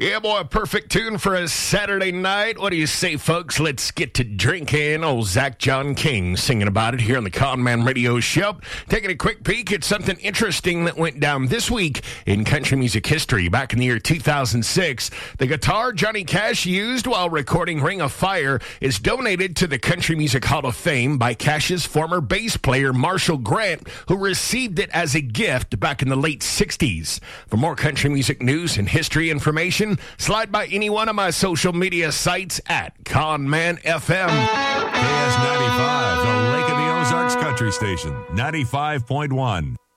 Yeah, boy, a perfect tune for a Saturday night. What do you say, folks? Let's get to drinking. Old Zach John King singing about it here on the Con Man Radio Show. Taking a quick peek at something interesting that went down this week in country music history. Back in the year 2006, the guitar Johnny Cash used while recording Ring of Fire is donated to the Country Music Hall of Fame by Cash's former bass player, Marshall Grant, who received it as a gift back in the late 60s. For more country music news and history information, slide by any one of my social media sites at Conman FM. KS95, the Lake of the Ozarks Country Station, 95.1.